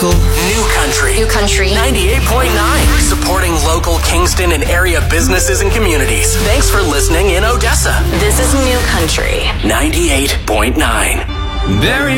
local. New Country. New Country. 98.9. Supporting local Kingston and area businesses and communities. Thanks for listening in Odessa. This is New Country. 98.9. Very